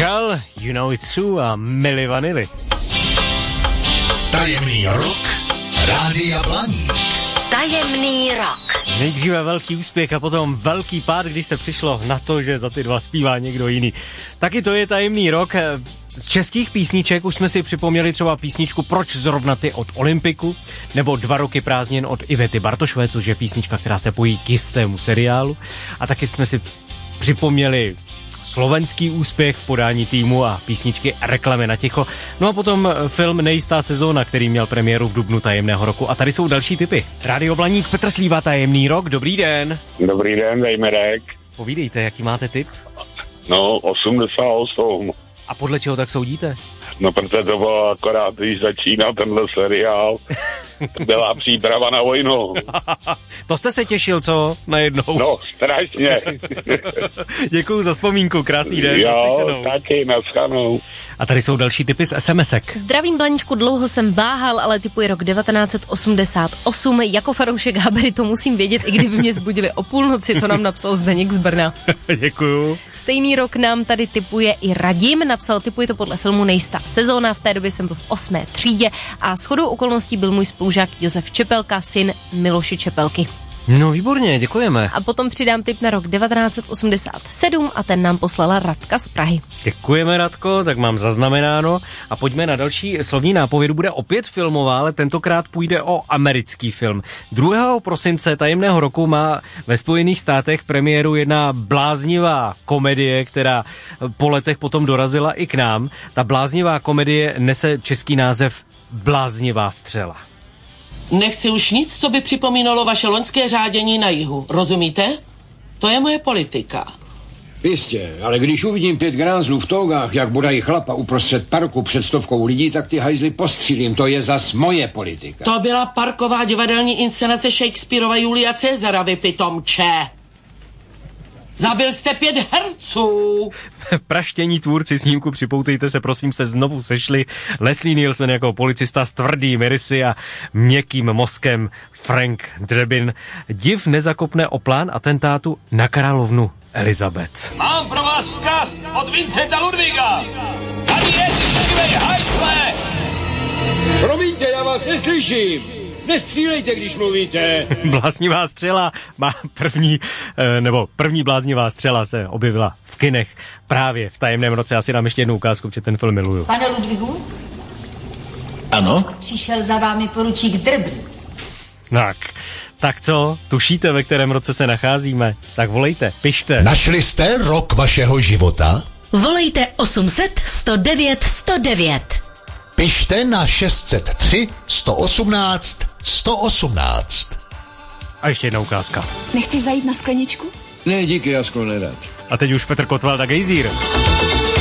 Girl, You Know It's True a Milli Vanilli. Tajemný rok Rádia Blaník. Tajemný rok. Nejdříve velký úspěch a potom velký pád, když se přišlo na to, že za ty dva zpívá někdo jiný. Taky to je tajemný rok. Z českých písniček už jsme si připomněli třeba písničku Proč zrovna ty od Olympiku, nebo 2 roky prázdnin od Ivety Bartošové, což je písnička, která se pojí k jistému seriálu. A taky jsme si připomněli slovenský úspěch v podání týmu a písničky Reklamy na ticho. No a potom film Nejistá sezóna, který měl premiéru v dubnu tajemného roku. A tady jsou další tipy. Rádio Blaník, Petr Slíva, Tajemný rok. Dobrý den. Dobrý den, Dejmerek. Povídejte, jaký máte tip? No, 88. A podle čeho tak soudíte? No, protože to bylo akorát, když začínal tenhle seriál. Byla příprava na vojnu. To jste se těšil, co? Najednou. No, strašně. Děkuju za vzpomínku, krásný den. Jo, taky, naschledanou. A tady jsou další tipy z SMS-ek. Zdravím, Blaníčku, dlouho jsem váhal, ale typuji rok 1988. Jako fanoušek Habery to musím vědět, i kdyby mě zbudili o půlnoci, to nám napsal Zdeněk z Brna. Děkuju. Stejný rok nám tady tipuje i Radim, napsal, tipuji to podle filmu Nejistá sezóna, v té době jsem byl v 8. třídě a shodou okolností byl můj spolužák Josef Čepelka, syn Miloše Čepelky. No výborně, děkujeme. A potom přidám tip na rok 1987 a ten nám poslala Radka z Prahy. Děkujeme, Radko, tak mám zaznamenáno. A pojďme na další slovní nápovědu. Bude opět filmová, ale tentokrát půjde o americký film. 2. prosince tajemného roku má ve Spojených státech premiéru jedna bláznivá komedie, která po letech potom dorazila i k nám. Ta bláznivá komedie nese český název Bláznivá střela. Nechci už nic, co by připomínalo vaše loňské řádění na jihu. Rozumíte? To je moje politika. Jistě, ale když uvidím 5 grázlů v tougách, jak bodají chlapa uprostřed parku před 100 lidí, tak ty hajzly postřílím. To je zas moje politika. To byla parková divadelní inscenace Shakespeareova Julia Cezara, vy pitomče. Zabil jste 5 herců. Praštění tvůrci snímku Připoutejte se, prosím, se znovu sešli. Leslie Nielsen jako policista s tvrdými rysy a měkkým mozkem Frank Drebin. Div nezakopne o plán atentátu na královnu Elizabeth. Mám pro vás vzkaz od Vincenta Ludviga. Tady je štivej hajzle. Promiňte, já vás neslyším. Nestřílejte, když mluvíte. Bláznivá střela má první bláznivá střela se objevila v kinech právě v tajemném roce. Asi dám ještě jednu ukázku, protože ten film miluju. Pane Ludvigu? Ano? Přišel za vámi poručík Drbl. Tak co? Tušíte, ve kterém roce se nacházíme? Tak volejte, pište. Našli jste rok vašeho života? Volejte 800 109 109. Pište na 603 118 118. A ještě jedna ukázka. Nechceš zajít na skleničku? Ne, díky, já sklo nerad. A teď už Petr Kotwald a Gejzír.